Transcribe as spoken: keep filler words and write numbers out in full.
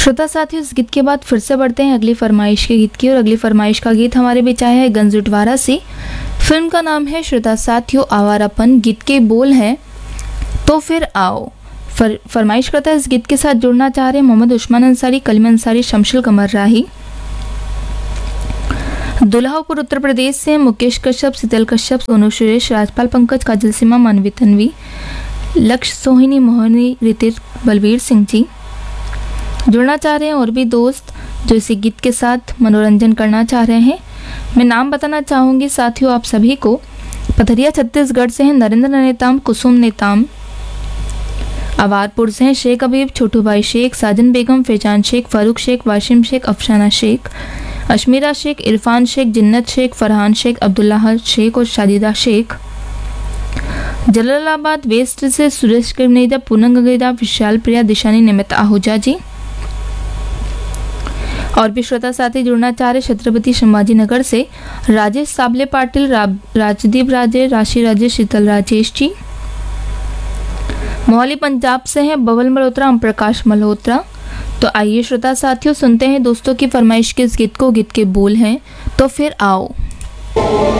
श्रोता साथियों, इस गीत के बाद फिर से बढ़ते हैं अगली फरमाइश के गीत की। और अगली फरमाइश का गीत हमारे बीच आया है गंजुटवारा से। फिल्म का नाम है श्रोता साथियों आवारापन। गीत के बोल हैं तो फिर आओ। फर, फरमाइश करता है इस गीत के साथ जुड़ना चाह रहे हैं मोहम्मद उस्मान अंसारी, कलीम अंसारी, शमशुल कमर राही। दुल्हापुर उत्तर प्रदेश से मुकेश कश्यप, शीतल कश्यप, सोनू सुरेश, राजपाल पंकज, काजल सीमा, मानवी तन्वी, लक्ष्य सोहिनी, मोहनी, रितिक, बलवीर सिंह जी जुड़ना चाह रहे हैं और भी दोस्त जो इसी गीत के साथ मनोरंजन करना चाह रहे हैं। मैं नाम बताना चाहूँगी साथियों आप सभी को। पथरिया छत्तीसगढ़ से हैं नरेंद्र नेताम, कुसुम नेताम। आवारपुर से हैं शेख अबीब, छोटू भाई शेख, साजन बेगम, फैजान शेख, फारूक शेख, वाशिम शेख, अफसाना शेख, अशमीरा शेख, इरफान शेख, जिन्नत शेख, फरहान शेख, अब्दुल्लाह शेख और शादिदा शेख। जलालाबाद वेस्ट से सुरेश गगनेजा, पूनम गगनेजा, विशाल प्रिया, दिशानी, निमित आहूजा जी। और भी श्रोता साथी जुड़ना चाह रहे छत्रपति संभाजी नगर से राजेश साबले पाटिल, राजदीप राजे, राशि राजेश, शीतल राजेश जी। मोहाली पंजाब से हैं बबल मल्होत्रा, ओम प्रकाश मल्होत्रा। तो आइए श्रोता साथियों सुनते हैं दोस्तों की फरमाइश के इस गीत को। गीत के बोल हैं तो फिर आओ।